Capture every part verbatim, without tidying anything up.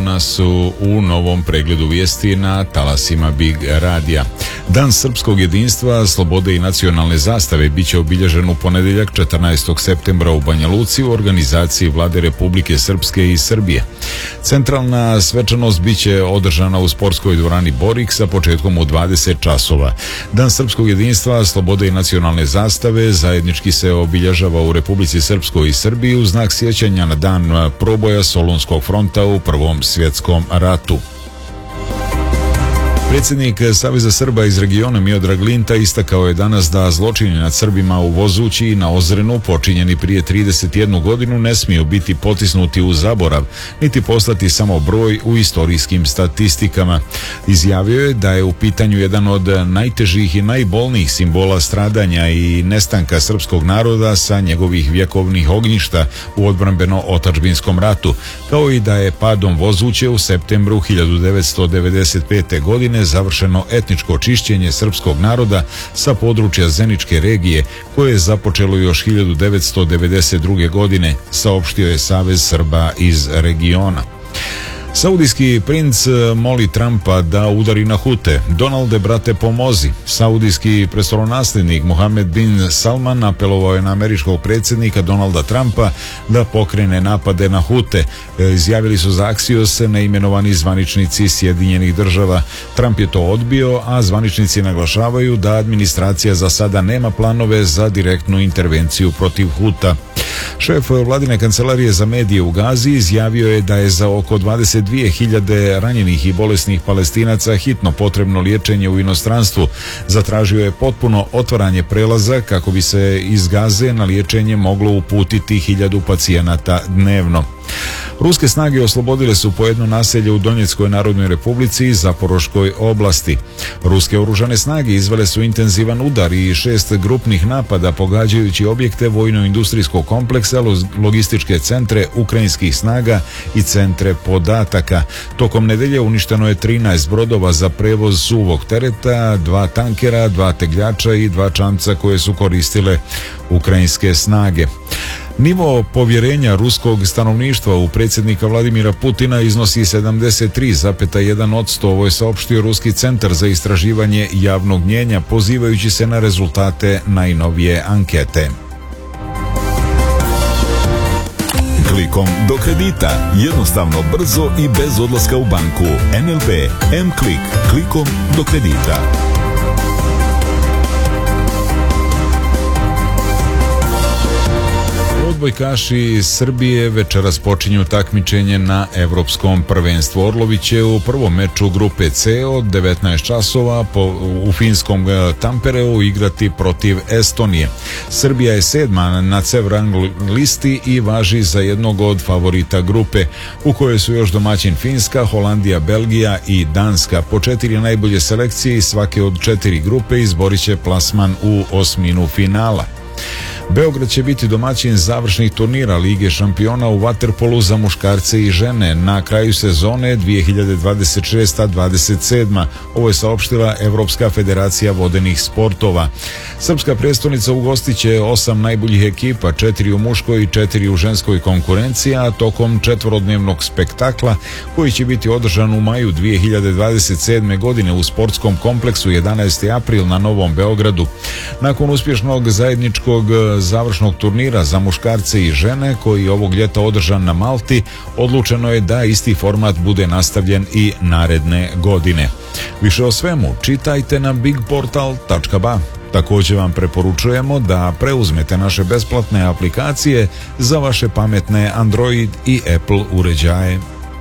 nas u, u novom pregledu vijesti na talasima Big Radija. Dan srpskog jedinstva, slobode i nacionalne zastave bit će obilježen u ponedjeljak četrnaestog septembra u Banja Luci u organizaciji Vlade Republike Srpske i Srbije. Centralna svečanost bit će održana u sportskoj dvorani Borik sa početkom u dvadeset časova. Dan srpskog jedinstva, slobode i nacionalne zastave zajednički se obilježava u Republici Srpskoj i Srbiji u znak sjećanja na dan proboja Solunskog fronta u Prvom svjetskom ratu. Predsjednik Saveza Srba iz regiona Miodrag Linta istakao je danas da zločini nad Srbima u Vozući i na Ozrenu počinjeni prije trideset jednu godinu ne smiju biti potisnuti u zaborav, niti postati samo broj u istorijskim statistikama. Izjavio je da je u pitanju jedan od najtežih i najbolnijih simbola stradanja i nestanka srpskog naroda sa njegovih vjekovnih ognjišta u odbrambeno-otadžbinskom ratu, kao i da je padom Vozuće u septembru hiljadu devetsto devedeset pete. godine završeno etničko čišćenje srpskog naroda sa područja Zeničke regije, koje je započelo još hiljadu devetsto devedeset druge. godine, saopštio je Savez Srba iz regiona. Saudijski princ moli Trumpa da udari na Hute. Donalde, brate, pomozi. Saudijski prestolonaslednik Mohamed bin Salman apelovao je na američkog predsjednika Donalda Trumpa da pokrene napade na Hute. Izjavili su za Axios neimenovani zvaničnici Sjedinjenih država. Trump je to odbio, a zvaničnici naglašavaju da administracija za sada nema planove za direktnu intervenciju protiv Huta. Šef vladine kancelarije za medije u Gazi izjavio je da je za oko dvadeset dvije hiljade ranjenih i bolesnih Palestinaca hitno potrebno liječenje u inostranstvu. Zatražio je potpuno otvaranje prelaza kako bi se iz Gaze na liječenje moglo uputiti hiljadu pacijenata dnevno. Ruske snage oslobodile su po jedno naselje u Donjeckoj narodnoj republici i Zaporoškoj oblasti. Ruske oružane snage izvele su intenzivan udar i šest grupnih napada pogađajući objekte vojno-industrijskog kompleksa, logističke centre ukrajinskih snaga i centre podataka. Tokom nedelje uništeno je trinaest brodova za prevoz suvog tereta, dva tankera, dva tegljača i dva čamca koje su koristile ukrajinske snage. Nivo povjerenja ruskog stanovništva u predsjednika Vladimira Putina iznosi sedamdeset tri zarez jedan posto. Ovo je saopštio Ruski centar za istraživanje javnog mnijenja, pozivajući se na rezultate najnovije ankete. Klikom do kredita. Jednostavno, brzo i bez odlaska u banku. N L B M-Klik. Klikom do kredita. Odbojkaši Srbije večeras počinju takmičenje na Evropskom prvenstvu. Orlovi će u prvom meču grupe C od devetnaest časova po, u finskom Tampereu igrati protiv Estonije. Srbija je sedma na C E V rang listi i važi za jednog od favorita grupe, u kojoj su još domaćin Finska, Holandija, Belgija i Danska. Po četiri najbolje selekcije iz svake od četiri grupe izborit će plasman u osminu finala. Beograd će biti domaćin završnih turnira Lige šampiona u vaterpolu za muškarce i žene na kraju sezone dvije hiljade dvadeset šeste dvadeset sedma. Ovo je saopštila Evropska federacija vodenih sportova. Srpska prijestolnica ugostit će osam najboljih ekipa, četiri u muškoj i četiri u ženskoj konkurenciji, a tokom četvorodnevnog spektakla koji će biti održan u maju dvije hiljade dvadeset sedme. godine u sportskom kompleksu jedanaesti april na Novom Beogradu. Nakon uspješnog zajedničkog završnog turnira za muškarce i žene koji je ovog ljeta održan na Malti, odlučeno je da isti format bude nastavljen i naredne godine. Više o svemu čitajte na big portal tačka ba. Također vam preporučujemo da preuzmete naše besplatne aplikacije za vaše pametne Android i Apple uređaje.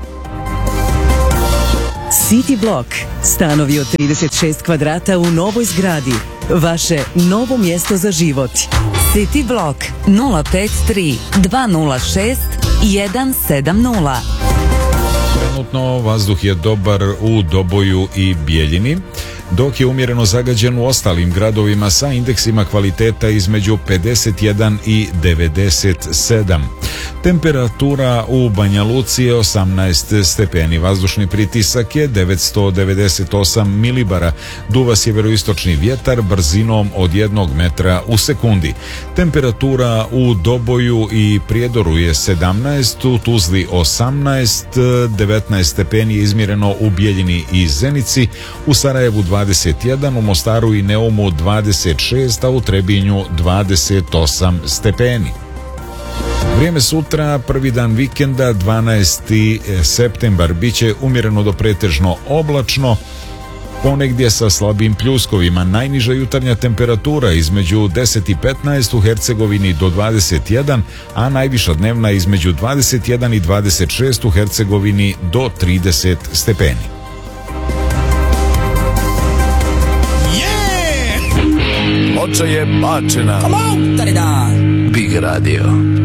City Block. Stanovi od trideset šest kvadrata u novoj zgradi. Vaše novo mjesto za život. City Block nula pet tri dva nula šest jedan sedam nula. Trenutno vazduh je dobar u Doboju i Bijeljini, dok je umjereno zagađen u ostalim gradovima sa indeksima kvaliteta između pedeset jedan i devedeset sedam. Temperatura u Banja Luci je osamnaest stepeni, vazdušni pritisak je devetsto devedeset osam milibara, duva sjeveroistočni vjetar brzinom od jednog metra u sekundi. Temperatura u Doboju i Prijedoru je sedamnaest, u Tuzli osamnaest, devetnaest stepeni je izmjereno u Bijeljini i Zenici, u Sarajevu dvadeset jedan, u Mostaru i Neumu dvadeset šest, a u Trebinju dvadeset osam stepeni. Vrijeme sutra, prvi dan vikenda, dvanaesti septembar, biće umjereno do pretežno oblačno, ponegdje sa slabim pljuskovima. Najniža jutarnja temperatura između deset i petnaest, u Hercegovini do dvadeset jedan, a najviša dnevna između dvadeset jedan i dvadeset šest, u Hercegovini do trideset stepeni. Ploča je bačena. Big Radio.